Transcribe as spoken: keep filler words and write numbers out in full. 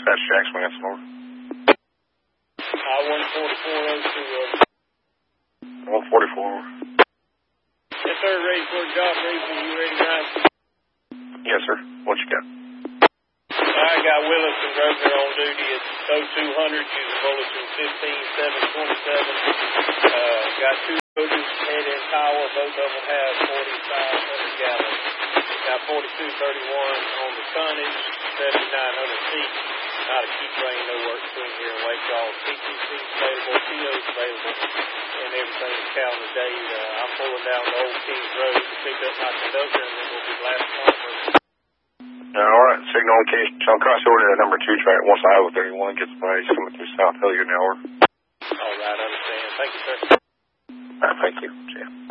Dispatch Jackson, we got some over. I one forty-four oh two over. one forty-four over. Yes, sir. Ready for a job briefing. You ready, Ryan? Yes, sir. What you got? I got Willis and Grosvenor on duty at oh two hundred using bulletin fifteen seven twenty-seven. Uh, got two loaders, head and tower. Both of them have forty-five hundred gallons. Got forty-two thirty-one on the tonnage, seventy-nine hundred feet. Not a key train, no work between here and Wake Y'all. T T C's available, T O's available, and everything is calendar date. Uh, I'm pulling down the Old Kings Road to pick up my conductor, and then we'll be blasting off. Uh, all right, signal on King. I'll cross over to that number two track once Highway thirty-one gets by. He's coming through South Hilliard now. All right, I understand. Thank you, sir. All right, thank you. See ya.